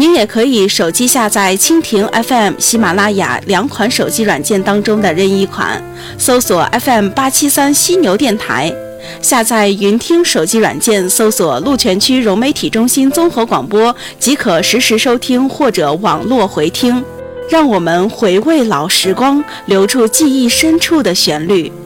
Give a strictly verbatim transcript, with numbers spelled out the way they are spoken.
您也可以手机下载蜻蜓 F M、喜马拉雅两款手机软件当中的任意款，搜索 F M 八七三犀牛电台。下载云听手机软件，搜索鹿泉区融媒体中心综合广播，即可实时收听或者网络回听。让我们回味老时光，留住记忆深处的旋律。